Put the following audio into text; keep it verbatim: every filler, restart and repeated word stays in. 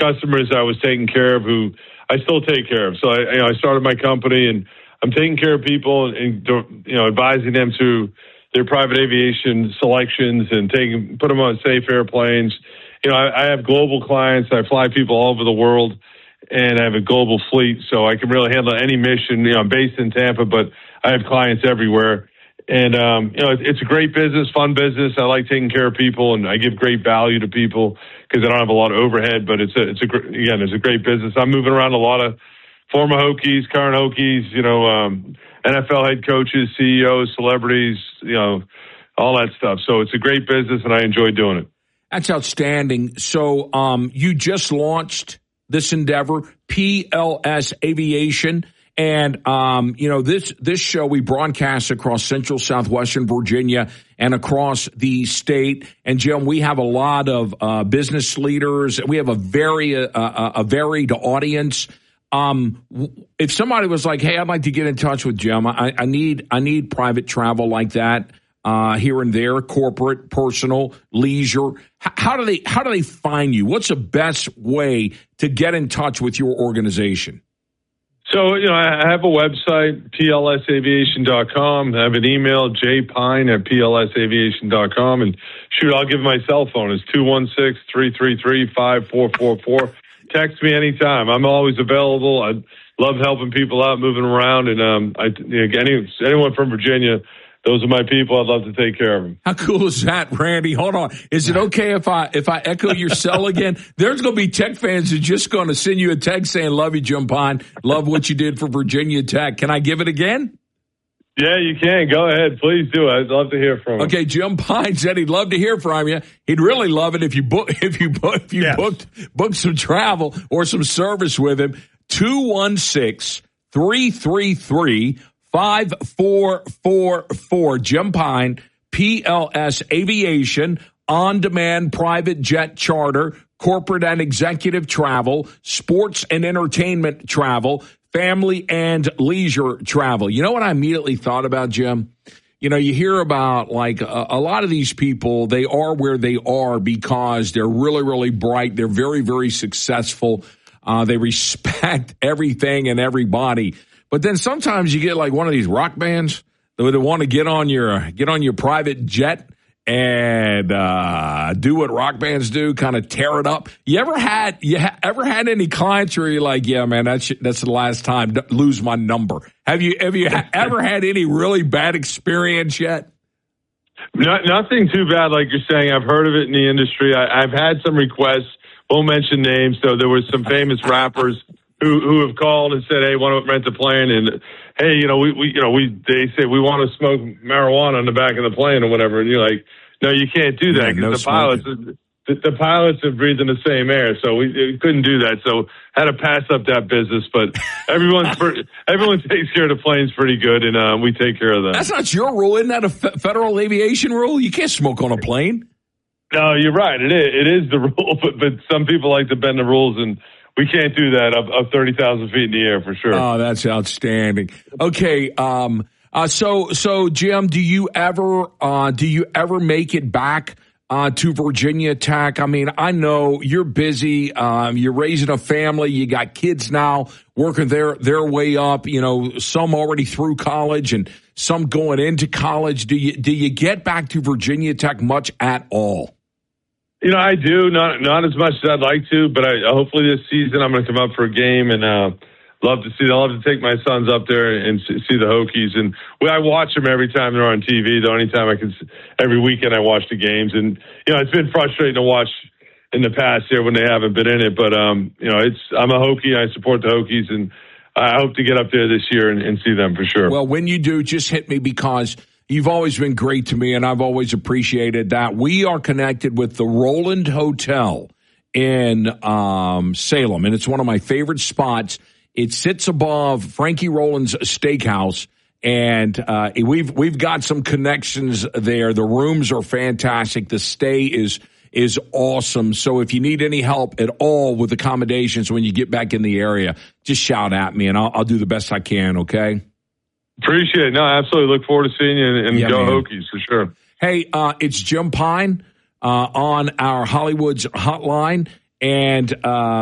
customers I was taking care of who I still take care of. So I, you know, I started my company, and I'm taking care of people and, you know, advising them to their private aviation selections and taking, put them on safe airplanes. You know, I, I have global clients. I fly people all over the world, and I have a global fleet, so I can really handle any mission. You know, I'm based in Tampa, but I have clients everywhere. And, um, you know, it's, it's a great business, fun business. I like taking care of people, and I give great value to people because I don't have a lot of overhead, but it's a, it's a, again, it's a great business. I'm moving around a lot of former Hokies, current Hokies, you know, um, N F L head coaches, C E Os, celebrities, you know, all that stuff. So it's a great business, and I enjoy doing it. That's outstanding. So um, you just launched this endeavor, P L S Aviation. And, um, you know, this this show we broadcast across central southwestern Virginia and across the state. And, Jim, we have a lot of uh, business leaders. We have a very uh, a varied audience. Um, if somebody was like, hey, I'd like to get in touch with Jim, I, I need I need private travel like that uh, here and there, corporate, personal, leisure. H- how do they how do they find you? What's the best way to get in touch with your organization? So, you know, I have a website, P L S aviation dot com. I have an email, jpine at P L S aviation dot com. And shoot, I'll give my cell phone. It's two one six, three three three, five four four four. Text me anytime. I'm always available. I love helping people out, moving around. And um, I, you know, any, anyone from Virginia, those are my people. I'd love to take care of them. How cool is that, Randy? Hold on. Is it okay if I if I echo your cell again? There's going to be Tech fans who are just going to send you a text saying, love you, Jim Pine. Love what you did for Virginia Tech. Can I give it again? Yeah, you can. Go ahead. Please do. I'd love to hear from him. Okay, Jim Pine said he'd love to hear from you. He'd really love it if you book if you book if you yes. booked booked some travel or some service with him. two one six, three three three, five four four four. Jim Pine, P L S Aviation, on-demand private jet charter, corporate and executive travel, sports and entertainment travel, family and leisure travel. You know what I immediately thought about, Jim? You know, you hear about like a, a lot of these people, they are where they are because they're really, really bright. They're very, very successful. Uh, they respect everything and everybody. But then sometimes you get like one of these rock bands that would want to get on your get on your private jet and uh, do what rock bands do, kind of tear it up. You ever had you ha- ever had any clients where you're like, yeah, man, that's that's the last time. D- lose my number. Have you have you ha- ever had any really bad experience yet? Not, nothing too bad, like you're saying. I've heard of it in the industry. I, I've had some requests. Won't mention names. So there was some famous rappers who who have called and said, hey, want to rent a plane, and hey, you know, we, we you know we they say we want to smoke marijuana on the back of the plane or whatever, and you're like, no, you can't do that because yeah, no the pilots the, the pilots are breathing the same air, so we, we couldn't do that. So had to pass up that business, but everyone's everyone takes care of the planes pretty good, and uh, we take care of them. That's not your rule, isn't that a f- federal aviation rule? You can't smoke on a plane. No, you're right. It is it is the rule, but but some people like to bend the rules, and we can't do that up, up thirty thousand feet in the air for sure. Oh, that's outstanding. Okay, um, uh, so so Jim, do you ever uh, do you ever make it back uh, to Virginia Tech? I mean, I know you're busy. Um, you're raising a family. You got kids now working their their way up. You know, some already through college and some going into college. Do you do you get back to Virginia Tech much at all? You know, I do, not not as much as I'd like to, but I, hopefully this season I'm going to come up for a game and uh, love to see. I'll have to take my sons up there and see the Hokies. And well, I watch them every time they're on T V. The only time I can, every weekend I watch the games. And you know, it's been frustrating to watch in the past here when they haven't been in it. But um, you know, it's I'm a Hokie. I support the Hokies, and I hope to get up there this year and, and see them for sure. Well, when you do, just hit me because you've always been great to me, and I've always appreciated that. We are connected with the Roland Hotel in um, Salem, and it's one of my favorite spots. It sits above Frankie Roland's Steakhouse, and uh, we've we've got some connections there. The rooms are fantastic. The stay is is awesome. So if you need any help at all with accommodations when you get back in the area, just shout at me, and I'll, I'll do the best I can, okay? Appreciate it. No, absolutely. Look forward to seeing you and, and yeah, go man. Hokies for sure. Hey, uh, it's Jim Pine uh, on our Hollywood's hotline. And uh,